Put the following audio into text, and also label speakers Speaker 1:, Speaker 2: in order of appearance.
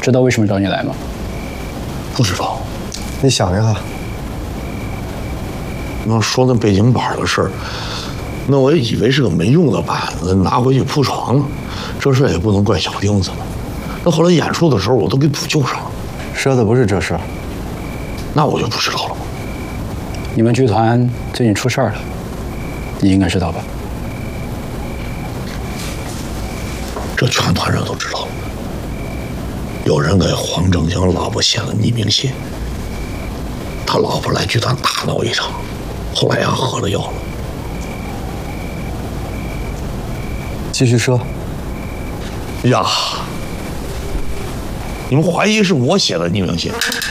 Speaker 1: 知道为什么找你来吗？
Speaker 2: 不知道。
Speaker 3: 你想一下，
Speaker 2: 那说那背景板的事儿，那我也以为是个没用的板子，拿回去铺床了。这事也不能怪小钉子了。那后来演出的时候，我都给补救上了。
Speaker 3: 说的不是这事儿，
Speaker 2: 那我就不知道了。
Speaker 1: 你们剧团最近出事儿了，你应该知道吧？
Speaker 2: 这全团人都知道了。有人给黄正祥老婆写了匿名信，他老婆来剧团大闹一场，后来喝了药了。
Speaker 3: 继续说。
Speaker 2: 呀，你们怀疑是我写的匿名信？